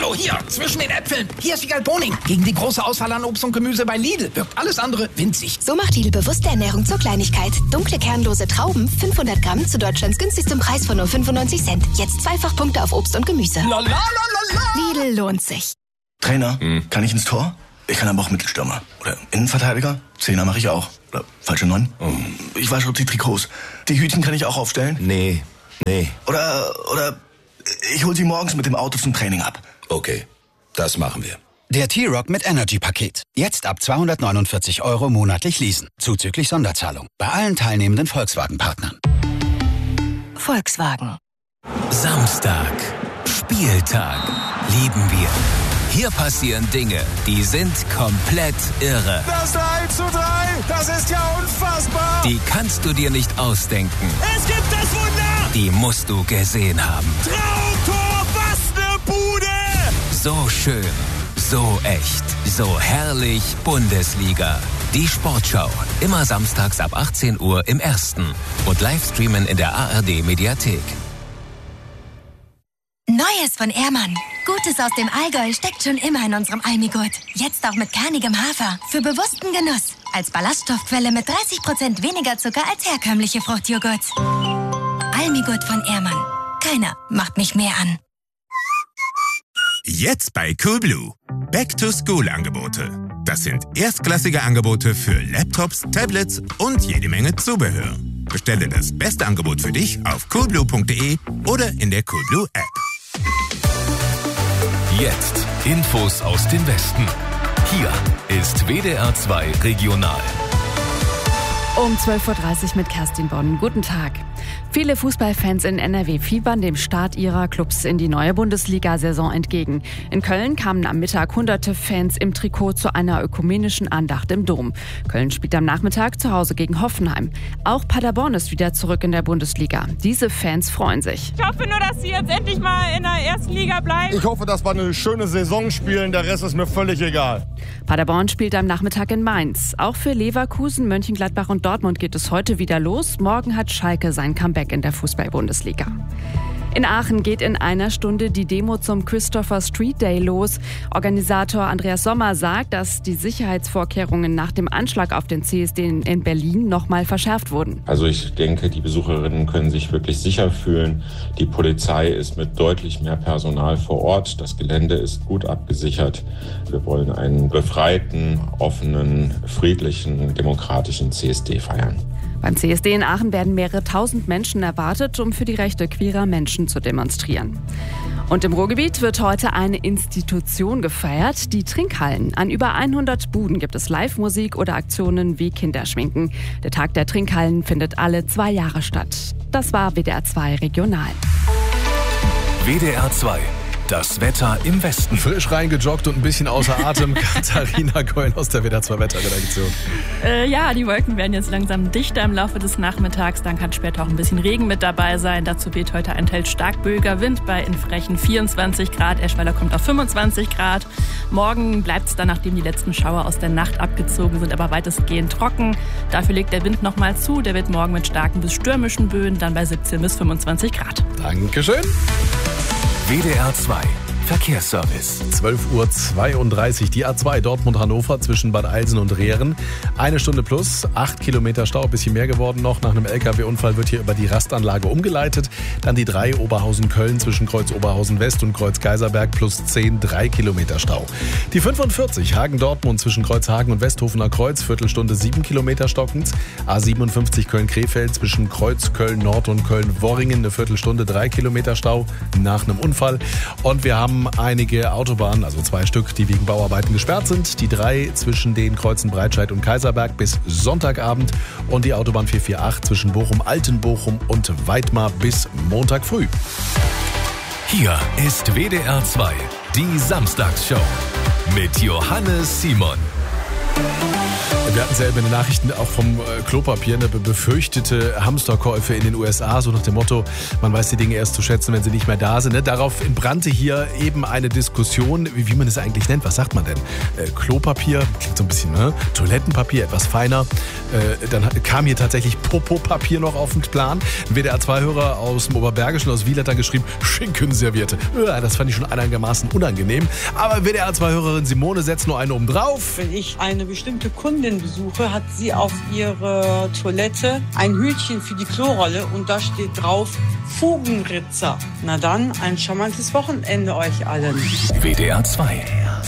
Hallo, hier, zwischen den Äpfeln. Hier ist Wiegald Boning. Gegen die große Auswahl an Obst und Gemüse bei Lidl wirkt alles andere winzig. So macht Lidl bewusste Ernährung zur Kleinigkeit. Dunkle, kernlose Trauben, 500 Gramm zu Deutschlands günstigstem Preis von nur 95 Cent. Jetzt Zweifachpunkte auf Obst und Gemüse. La, la, la, la, la. Lidl lohnt sich. Trainer, kann ich ins Tor? Ich kann aber auch Mittelstürmer. Oder Innenverteidiger. Zehner mache ich auch. Oder falsche 9. Ich wasche die Trikots. Die Hütchen kann ich auch aufstellen? Nee. Oder ich hol sie morgens mit dem Auto zum Training ab. Okay, das machen wir. Der T-Rock mit Energy-Paket. Jetzt ab 249 € monatlich leasen. Zuzüglich Sonderzahlung. Bei allen teilnehmenden Volkswagen-Partnern. Volkswagen. Samstag. Spieltag. Lieben wir. Hier passieren Dinge, die sind komplett irre. Das 3:3, das ist ja unfassbar. Die kannst du dir nicht ausdenken. Es gibt das Wunder. Die musst du gesehen haben. Traumtor, was ne Bude. So schön, so echt, so herrlich Bundesliga. Die Sportschau, immer samstags ab 18 Uhr im Ersten und Livestreamen in der ARD-Mediathek. Neues von Ehrmann. Gutes aus dem Allgäu steckt schon immer in unserem Almigurt. Jetzt auch mit kernigem Hafer. Für bewussten Genuss. Als Ballaststoffquelle mit 30% weniger Zucker als herkömmliche Fruchtjoghurts. Almigurt von Ehrmann. Keiner macht mich mehr an. Jetzt bei Coolblue. Back-to-School-Angebote. Das sind erstklassige Angebote für Laptops, Tablets und jede Menge Zubehör. Bestelle das beste Angebot für dich auf coolblue.de oder in der Coolblue App. Jetzt Infos aus dem Westen. Hier ist WDR 2 Regional. Um 12.30 Uhr mit Kerstin Bonn. Guten Tag. Viele Fußballfans in NRW fiebern dem Start ihrer Clubs in die neue Bundesliga-Saison entgegen. In Köln kamen am Mittag hunderte Fans im Trikot zu einer ökumenischen Andacht im Dom. Köln spielt am Nachmittag zu Hause gegen Hoffenheim. Auch Paderborn ist wieder zurück in der Bundesliga. Diese Fans freuen sich. Ich hoffe nur, dass sie jetzt endlich mal in der ersten Liga bleiben. Ich hoffe, dass wir eine schöne Saison spielen. Der Rest ist mir völlig egal. Paderborn spielt am Nachmittag in Mainz. Auch für Leverkusen, Mönchengladbach und Dortmund geht es heute wieder los. Morgen hat Schalke sein Comeback in der Fußball-Bundesliga. In Aachen geht in einer Stunde die Demo zum Christopher Street Day los. Organisator Andreas Sommer sagt, dass die Sicherheitsvorkehrungen nach dem Anschlag auf den CSD in Berlin nochmal verschärft wurden. Also ich denke, die Besucherinnen können sich wirklich sicher fühlen. Die Polizei ist mit deutlich mehr Personal vor Ort. Das Gelände ist gut abgesichert. Wir wollen einen befreiten, offenen, friedlichen, demokratischen CSD feiern. Beim CSD in Aachen werden mehrere tausend Menschen erwartet, um für die Rechte queerer Menschen zu demonstrieren. Und im Ruhrgebiet wird heute eine Institution gefeiert, die Trinkhallen. An über 100 Buden gibt es Live-Musik oder Aktionen wie Kinderschminken. Der Tag der Trinkhallen findet alle 2 Jahre statt. Das war WDR 2 Regional. WDR 2. Das Wetter im Westen. Frisch reingejoggt und ein bisschen außer Atem. Katharina Cohen aus der WDR 2 Wetterredaktion. Ja, die Wolken werden jetzt langsam dichter im Laufe des Nachmittags. Dann kann später auch ein bisschen Regen mit dabei sein. Dazu weht heute ein teils stark böiger Wind bei in Frechen 24 Grad. Eschweiler kommt auf 25 Grad. Morgen bleibt es dann, nachdem die letzten Schauer aus der Nacht abgezogen sind, aber weitestgehend trocken. Dafür legt der Wind nochmal zu. Der wird morgen mit starken bis stürmischen Böen dann bei 17 bis 25 Grad. Dankeschön. WDR 2 Verkehrsservice. 12:32 Uhr. Die A2 Dortmund-Hannover zwischen Bad Eilsen und Rehren. 1 Stunde plus, 8 Kilometer Stau, ein bisschen mehr geworden noch. Nach einem LKW-Unfall wird hier über die Rastanlage umgeleitet. Dann die 3 Oberhausen-Köln zwischen Kreuz Oberhausen-West und Kreuz Kaiserberg plus 10, 3 Kilometer Stau. Die 45 Hagen-Dortmund zwischen Kreuzhagen und Westhofener Kreuz, Viertelstunde 7 Kilometer stockens. A57 Köln-Krefeld zwischen Kreuz Köln-Nord und Köln-Worringen, eine Viertelstunde, 3 Kilometer Stau nach einem Unfall. Und wir haben einige Autobahnen, also 2 Stück, die wegen Bauarbeiten gesperrt sind. Die 3 zwischen den Kreuzen Breitscheid und Kaiserberg bis Sonntagabend und die Autobahn 448 zwischen Bochum, Altenbochum und Weidmar bis Montag früh. Hier ist WDR 2, die Samstagsshow mit Johannes Simon. Wir hatten selber in den Nachrichten auch vom Klopapier eine befürchtete Hamsterkäufe in den USA, so nach dem Motto, man weiß die Dinge erst zu schätzen, wenn sie nicht mehr da sind. Darauf entbrannte hier eben eine Diskussion, wie man es eigentlich nennt. Was sagt man denn? Klopapier, klingt so ein bisschen, ne? Toilettenpapier, etwas feiner. Dann kam hier tatsächlich Popopapier noch auf den Plan. Ein WDR-2-Hörer aus dem Oberbergischen, aus Wiel, hat dann geschrieben, Schinkenserviette. Das fand ich schon einigermaßen unangenehm. Aber WDR-2-Hörerin Simone setzt nur eine oben drauf. Wenn ich eine bestimmte Kundin besuche, hat sie auf ihrer Toilette ein Hütchen für die Klorolle und da steht drauf Fugenritzer. Na dann, ein charmantes Wochenende euch allen. WDR 2